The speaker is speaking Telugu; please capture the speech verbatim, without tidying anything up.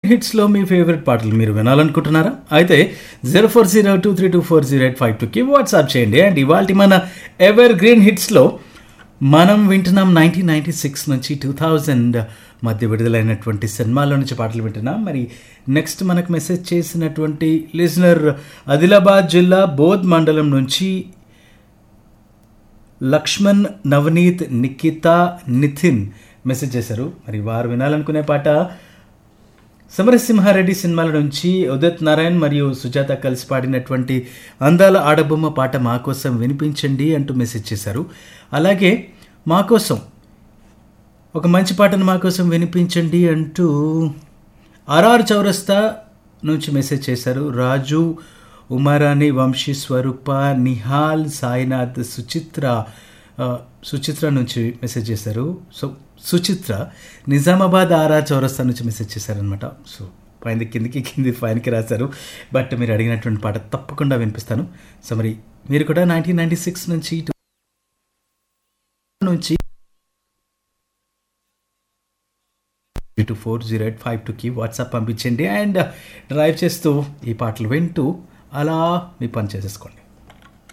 హిట్స్లో మీ ఫేవరెట్ పాటలు మీరు వినాలనుకుంటున్నారా? అయితే zero four zero two three two four zero eight five టూకి వాట్సాప్ చేయండి. అండ్ ఇవాళ మన ఎవర్ గ్రీన్ హిట్స్లో మనం వింటున్నాం నైన్టీన్ నైంటీ సిక్స్ నుంచి టూ థౌజండ్ మధ్య విడుదలైనటువంటి సినిమాల నుంచి పాటలు వింటున్నాం. మరి నెక్స్ట్ మనకు మెసేజ్ చేసినటువంటి లిజనర్ ఆదిలాబాద్ జిల్లా బోధ్ మండలం నుంచి లక్ష్మణ్, నవనీత్, నిఖిత, నితిన్ మెసేజ్ చేశారు. మరి వారు వినాలనుకునే పాట సమరసింహారెడ్డి సినిమాల నుంచి ఉదిత్ నారాయణ్ మరియు సుజాత కలిసి పాడినటువంటి అందాల ఆడబొమ్మ పాట మా కోసం వినిపించండి అంటూ మెసేజ్ చేశారు. అలాగే మా కోసం ఒక మంచి పాటను మా కోసం వినిపించండి అంటూ ఆర్ఆర్ చౌరస్తా నుంచి మెసేజ్ చేశారు. రాజు, ఉమారాణి, వంశీ, స్వరూప, నిహాల్, సాయినాథ్, సుచిత్ర సుచిత్ర నుంచి మెసేజ్ చేశారు. సో సుచిత్ర నిజామాబాద్ ఆర్ఆర్ చౌరస్తా నుంచి మెసేజ్ చేశారనమాట. సో పైన కిందికి కింది పైనకి రాశారు. బట్ మీరు అడిగినటువంటి పాట తప్పకుండా వినిపిస్తాను. సో మరి మీరు కూడా నైన్టీన్ నైంటీ సిక్స్ నుంచి నుంచి two four zero eight five టూకి వాట్సాప్ పంపించండి. అండ్ డ్రైవ్ చేస్తూ ఈ పాటలు వింటూ అలా మీ పని చేసేసుకోండి.